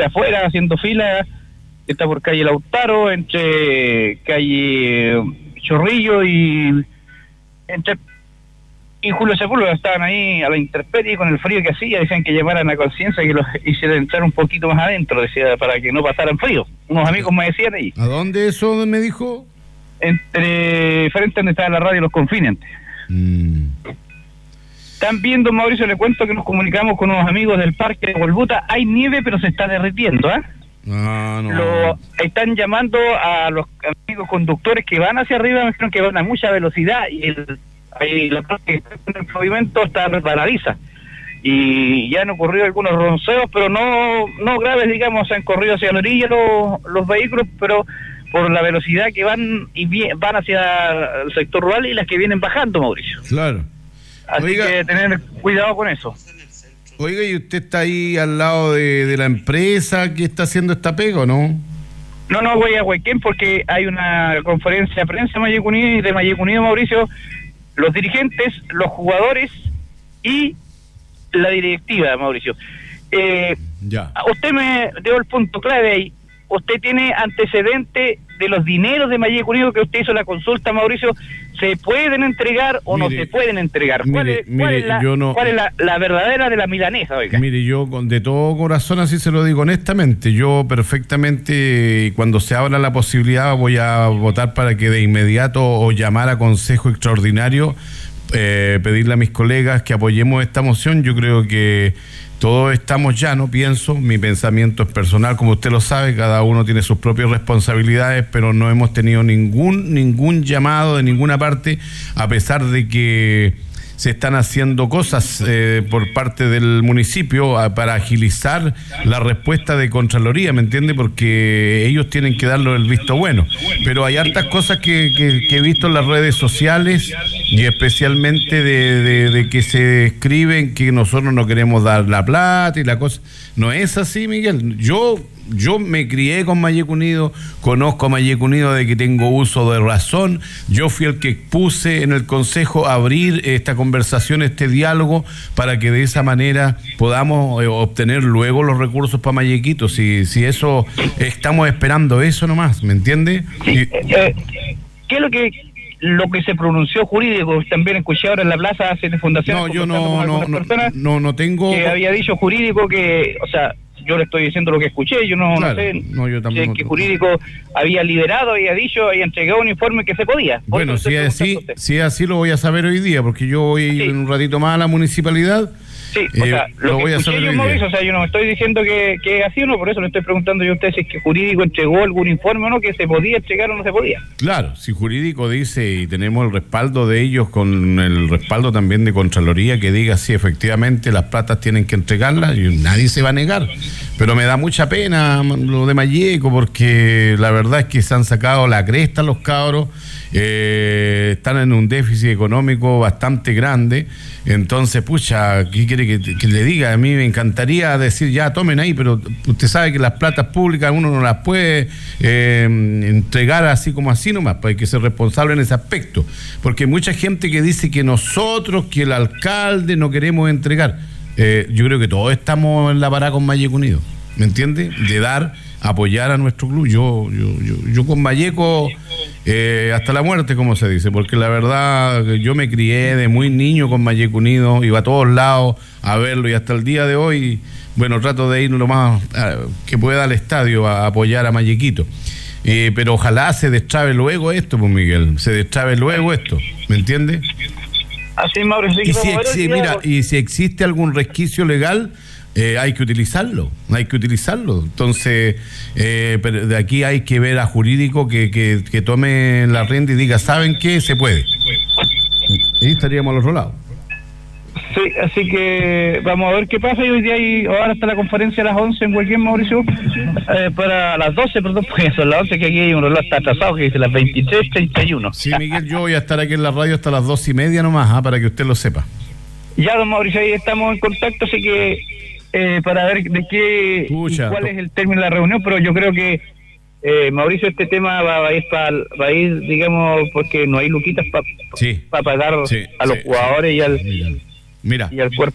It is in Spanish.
gente afuera haciendo fila, está por calle Lautaro, entre calle Chorrillo y Julio Sepúlveda. Estaban ahí a la intemperie con el frío que hacía, decían que llamaran a conciencia, que los hicieran entrar un poquito más adentro, decía, para que no pasaran frío. Unos amigos me decían ahí. ¿A dónde eso me dijo? Frente a donde estaba la radio Los Confines. También, don Mauricio, le cuento que nos comunicamos con unos amigos del parque de Volbuta. Hay nieve, pero se está derritiendo, ¿eh? Están llamando a los amigos conductores que van hacia arriba, me dijeron que van a mucha velocidad y la parte que está en el pavimento está resbaladiza. Y ya han ocurrido algunos ronceos, pero no graves, digamos. Han corrido hacia la orilla los vehículos, pero por la velocidad que van van hacia el sector rural y las que vienen bajando, Mauricio. Claro. Así que tener cuidado con eso. Oiga, ¿y usted está ahí al lado de la empresa que está haciendo esta pega o no? No voy a Huayquén porque hay una conferencia de prensa de Mayec Unido, Mauricio, los dirigentes, los jugadores y la directiva, Mauricio. Usted me dio el punto clave ahí. Usted tiene antecedente de los dineros de Mayec Unido que usted hizo la consulta, Mauricio. ¿Se pueden entregar o no se pueden entregar? ¿Cuál es la verdadera de la milanesa, oiga? Mire, yo de todo corazón, así se lo digo honestamente, yo perfectamente, cuando se abra la posibilidad, voy a votar para que de inmediato o llamar a Consejo Extraordinario, pedirle a mis colegas que apoyemos esta moción. Yo creo que todos estamos llanos, pienso, mi pensamiento es personal, como usted lo sabe, cada uno tiene sus propias responsabilidades, pero no hemos tenido ningún llamado de ninguna parte, a pesar de que se están haciendo cosas por parte del municipio para agilizar la respuesta de Contraloría, ¿me entiende? Porque ellos tienen que darle el visto bueno. Pero hay hartas cosas que he visto en las redes sociales y especialmente de que se escriben que nosotros no queremos dar la plata y la cosa. No es así, Miguel. Yo me crié con Mayec Unido, conozco a Mayec Unido de que tengo uso de razón. Yo fui el que puse en el Consejo abrir esta conversación, este diálogo, para que de esa manera podamos obtener luego los recursos para Mayequito. Si eso, estamos esperando eso nomás, ¿me entiende? Sí. ¿Qué es lo que se pronunció jurídico? También escuché ahora en la plaza hace fundación. No, yo no tengo. Que había dicho jurídico que, o sea, yo le estoy diciendo lo que escuché, yo no sé. No, yo tampoco. Que jurídico había liderado, había dicho, había entregado un informe que se podía. Bueno, si es así lo voy a saber hoy día, porque yo voy en un ratito más a la municipalidad. Sí, o sea, lo que escuché yo, Mauricio, o sea, yo no estoy diciendo que es así o no, por eso le estoy preguntando yo a usted si es que jurídico entregó algún informe o no, que se podía entregar o no se podía. Claro, si jurídico dice, y tenemos el respaldo de ellos, con el respaldo también de Contraloría, que diga sí, efectivamente las platas tienen que entregarlas, y nadie se va a negar. Pero me da mucha pena lo de Mayeco, porque la verdad es que se han sacado la cresta los cabros, están en un déficit económico bastante grande. Entonces, pucha, ¿qué quiere que le diga? A mí me encantaría decir, ya, tomen ahí, pero usted sabe que las platas públicas uno no las puede entregar así como así nomás, pues hay que ser responsable en ese aspecto, porque hay mucha gente que dice que nosotros, que el alcalde no queremos entregar. Yo creo que todos estamos en la parada con Mayec Unido, ¿me entiende? De apoyar a nuestro club. Yo con Mayeco hasta la muerte, como se dice, porque la verdad yo me crié de muy niño con Mayec Unido, iba a todos lados a verlo, y hasta el día de hoy, bueno, trato de ir lo más que pueda al estadio a apoyar a Mayequito. Pero ojalá se destrabe luego esto, pues Miguel, se destrabe luego esto, ¿me entiende? Así, Mauricio, y si existe algún resquicio legal, hay que utilizarlo. Entonces, pero de aquí hay que ver a jurídico que tome la rienda y diga, ¿saben qué? Se puede. Y estaríamos al otro lado. Sí, así que vamos a ver qué pasa. Y hoy día ahora está la conferencia a las 11 en Huayquén, Mauricio, para las 12, perdón, porque son las 11, que aquí hay un reloj está atrasado que dice las 23:31. Sí, Miguel, yo voy a estar aquí en la radio hasta las 2:30 nomás, para que usted lo sepa. Ya, don Mauricio, ahí estamos en contacto, así que para ver de qué cuál es el término de la reunión, pero yo creo que Mauricio, este tema va a ir, digamos, porque no hay luquitas para pagar a los jugadores y al cuerpo